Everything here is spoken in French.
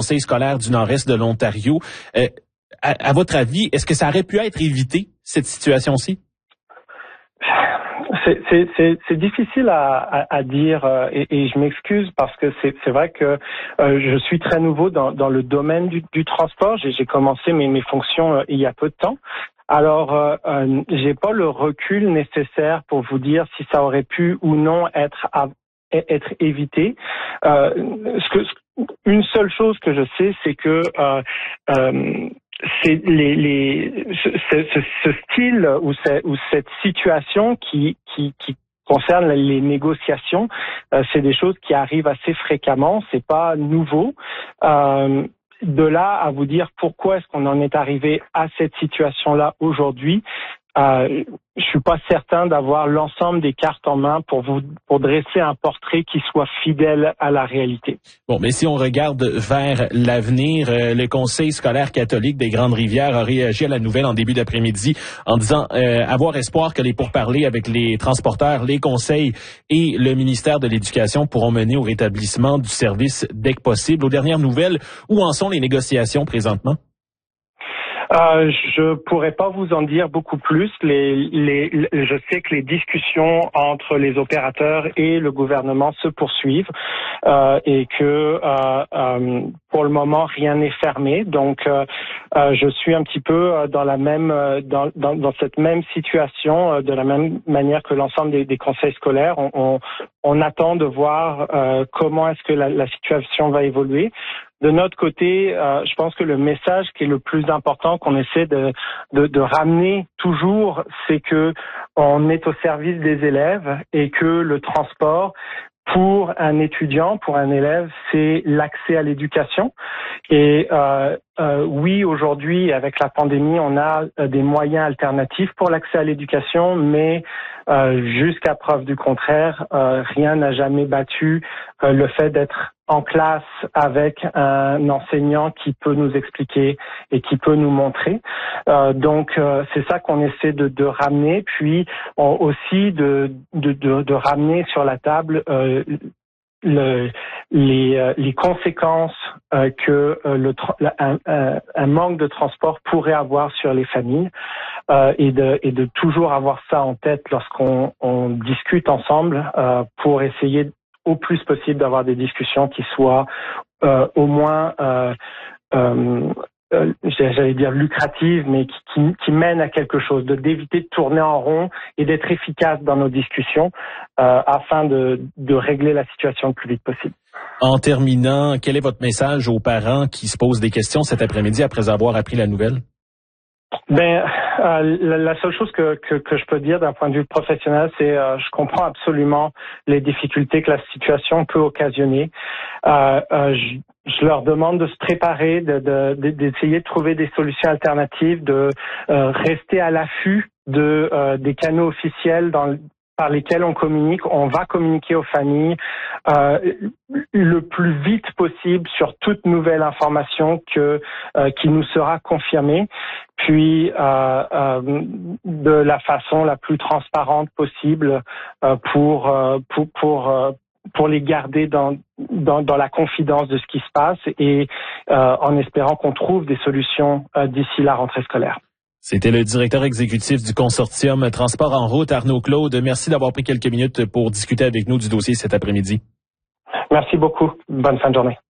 conseil scolaire du nord-est de l'Ontario. À votre avis, est-ce que ça aurait pu être évité, cette situation-ci? C'est difficile à dire et je m'excuse parce que c'est vrai que je suis très nouveau dans le domaine du transport. J'ai commencé mes fonctions il y a peu de temps. Alors, j'ai pas le recul nécessaire pour vous dire si ça aurait pu ou non être évité. Une seule chose que je sais, c'est que c'est ce style ou cette situation qui concerne les négociations, c'est des choses qui arrivent assez fréquemment, c'est pas nouveau. De là à vous dire pourquoi est-ce qu'on en est arrivé à cette situation-là aujourd'hui, je suis pas certain d'avoir l'ensemble des cartes en main pour dresser un portrait qui soit fidèle à la réalité. Bon, mais si on regarde vers l'avenir, le Conseil scolaire catholique des Grandes-Rivières a réagi à la nouvelle en début d'après-midi en disant avoir espoir que les pourparlers avec les transporteurs, les conseils et le ministère de l'Éducation pourront mener au rétablissement du service dès que possible. Aux dernières nouvelles, où en sont les négociations présentement? Je pourrais pas vous en dire beaucoup plus. Je sais que les discussions entre les opérateurs et le gouvernement se poursuivent et que pour le moment rien n'est fermé. Donc je suis un petit peu dans la même dans cette même situation, de la même manière que l'ensemble des conseils scolaires. On attend de voir comment est-ce que la situation va évoluer. De notre côté, je pense que le message qui est le plus important qu'on essaie de ramener toujours, c'est que on est au service des élèves et que le transport pour un étudiant, pour un élève, c'est l'accès à l'éducation. Et oui, aujourd'hui, avec la pandémie, on a des moyens alternatifs pour l'accès à l'éducation, mais jusqu'à preuve du contraire, rien n'a jamais battu le fait d'être en classe avec un enseignant qui peut nous expliquer et qui peut nous montrer. Donc c'est ça qu'on essaie de ramener, puis aussi de ramener sur la table les conséquences que un manque de transport pourrait avoir sur les familles et de toujours avoir ça en tête lorsqu'on discute ensemble pour essayer au plus possible d'avoir des discussions qui soient au moins j'allais dire lucratives, mais qui mènent à quelque chose, d'éviter de tourner en rond et d'être efficace dans nos discussions afin de régler la situation le plus vite possible. En terminant, quel est votre message aux parents qui se posent des questions cet après-midi après avoir appris la nouvelle? La seule chose que je peux dire d'un point de vue professionnel, c'est je comprends absolument les difficultés que la situation peut occasionner. Je leur demande de se préparer, d'essayer de trouver des solutions alternatives, de rester à l'affût des canaux officiels par lesquels on communique. On va communiquer aux familles le plus vite possible sur toute nouvelle information qui nous sera confirmée, puis de la façon la plus transparente possible pour les garder dans la confidence de ce qui se passe et en espérant qu'on trouve des solutions d'ici la rentrée scolaire. C'était le directeur exécutif du consortium Transport en route, Arnaud Claude. Merci d'avoir pris quelques minutes pour discuter avec nous du dossier cet après-midi. Merci beaucoup. Bonne fin de journée.